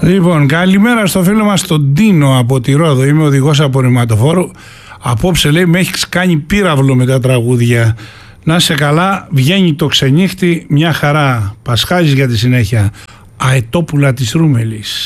Λοιπόν, καλημέρα στο φίλο μας τον Τίνο από τη Ρόδο. Είμαι οδηγός απορριμματοφόρου. Απόψε λέει με έχεις κάνει πύραυλο με τα τραγούδια. Να σε καλά, βγαίνει το ξενύχτη, μια χαρά. Πασχάζεις για τη συνέχεια. Αετόπουλα της Ρούμελης.